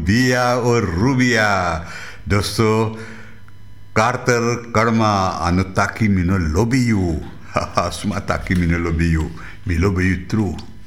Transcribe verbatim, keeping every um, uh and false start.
Via o Rubia. Dosto Carter Karma anu taki mino lobby you. Haha, suma taki mino lobby you. Mi lobby you true.